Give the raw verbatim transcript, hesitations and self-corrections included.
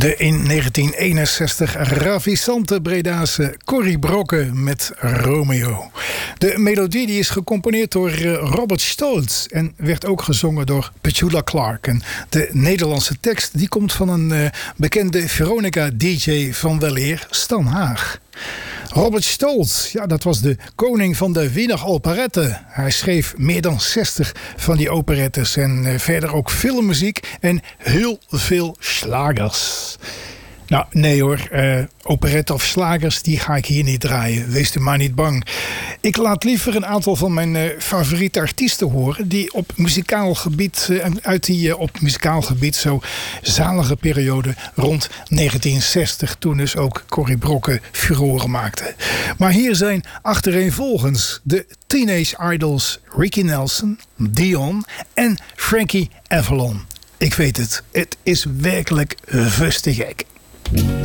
De in negentien eenenzestig ravissante Bredaanse Corrie Brokke met Romeo. De melodie die is gecomponeerd door Robert Stolz en werd ook gezongen door Petula Clark. En de Nederlandse tekst die komt van een uh, bekende Veronica D J van weleer, Stan Haag. Robert Stolz, ja, dat was de koning van de Wiener operette. Hij schreef meer dan zestig van die operettes en uh, verder ook filmmuziek en heel veel slagers. Nou, nee hoor, uh, operette of slagers, die ga ik hier niet draaien. Wees u maar niet bang. Ik laat liever een aantal van mijn uh, favoriete artiesten horen die op muzikaal gebied, uh, uit die uh, op muzikaal gebied zo zalige periode rond negentien zestig, toen dus ook Corrie Brokke furoren maakte. Maar hier zijn achtereenvolgens de Teenage Idols Ricky Nelson, Dion en Frankie Avalon. Ik weet het, het is werkelijk rustig gek.